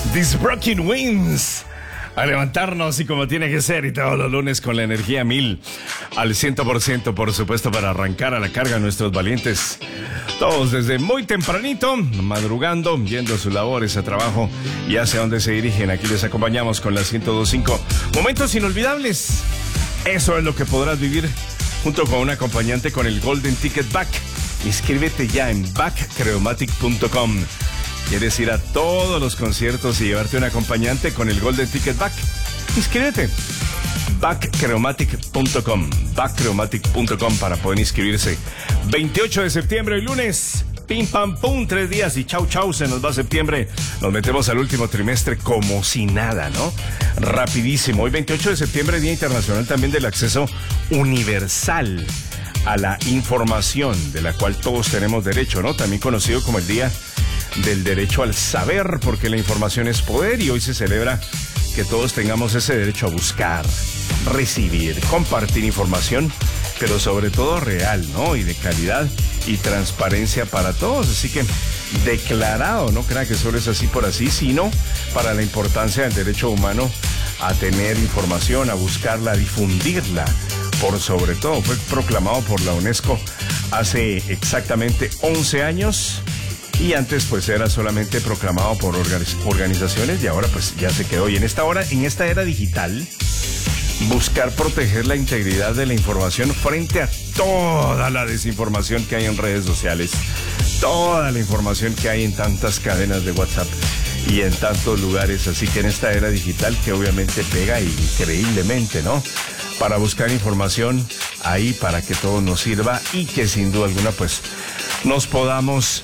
These Broken Wings. A levantarnos y como tiene que ser, y todos los lunes con la energía 1000 al 100%, por supuesto, para arrancar a la carga a nuestros valientes. Todos desde muy tempranito, madrugando, yendo a sus labores, a trabajo y hacia dónde se dirigen. Aquí les acompañamos con la 102.5. Momentos inolvidables. Eso es lo que podrás vivir junto con un acompañante con el Golden Ticket Back. Inscríbete ya en backcreomatic.com. ¿Quieres ir a todos los conciertos y llevarte un acompañante con el Golden Ticket Back? Inscríbete. backcreomatic.com. backcreomatic.com para poder inscribirse. 28 de septiembre, el lunes. Pim, pam, pum, 3 días y chau, chau, se nos va septiembre. Nos metemos al último trimestre como si nada, ¿no? Rapidísimo. Hoy 28 de septiembre, Día Internacional también del Acceso Universal a la Información, de la cual todos tenemos derecho, ¿no? También conocido como el Día del Derecho al Saber, porque la información es poder y hoy se celebra que todos tengamos ese derecho a buscar, recibir, compartir información, pero sobre todo real, ¿no? Y de calidad y transparencia para todos. Así que declarado, no crea que solo es así por así, sino para la importancia del derecho humano a tener información, a buscarla, a difundirla. Por sobre todo, fue proclamado por la UNESCO hace exactamente 11 años. Y antes pues era solamente proclamado por organizaciones y ahora pues ya se quedó. Y en esta era digital, buscar proteger la integridad de la información frente a toda la desinformación que hay en redes sociales, toda la información que hay en tantas cadenas de WhatsApp y en tantos lugares. Así que en esta era digital que obviamente pega increíblemente, ¿no? Para buscar información ahí para que todo nos sirva y que sin duda alguna pues nos podamos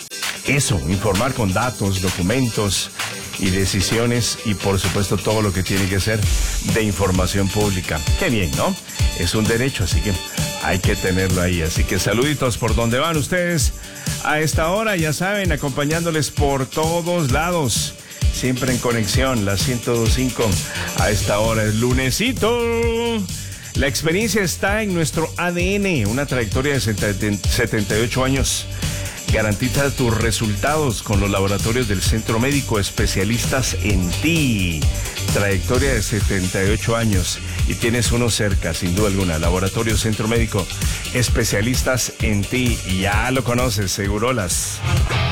informar con datos, documentos y decisiones y por supuesto todo lo que tiene que ser de información pública. Qué bien, ¿no? Es un derecho, así que hay que tenerlo ahí. Así que saluditos por donde van ustedes a esta hora, ya saben, acompañándoles por todos lados. Siempre en conexión, la 102.5 a esta hora es lunesito. La experiencia está en nuestro ADN, una trayectoria de 78 años. Garantiza tus resultados con los laboratorios del Centro Médico, especialistas en ti. Trayectoria de 78 años y tienes uno cerca, sin duda alguna. Laboratorio Centro Médico, especialistas en ti. Ya lo conoces, Segurolas.